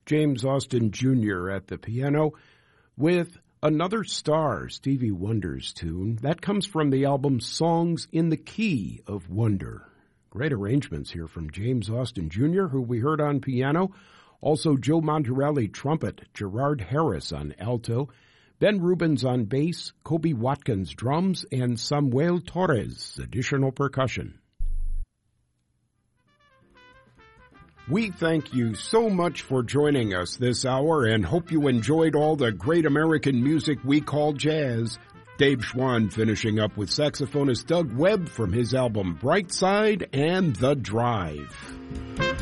James Austin Jr. at the piano with Another Star, Stevie Wonder's tune. That comes from the album Songs in the Key of Wonder. Great arrangements here from James Austin Jr., who we heard on piano. Also Joe Monterelli trumpet, Gerard Harris on alto, Ben Rubens on bass, Kobe Watkins drums, and Samuel Torres additional percussion. We thank you so much for joining us this hour and hope you enjoyed all the great American music we call jazz. Dave Schwann finishing up with saxophonist Doug Webb from his album Bright Side and The Drive.